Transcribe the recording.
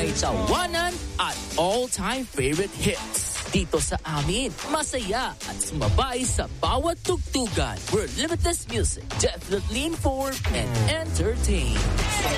May tawanan at all-time favorite hits. Dito sa amin, masaya at sumabay sa bawat tugtugan. We're Limitless Music, definitely informed and entertained.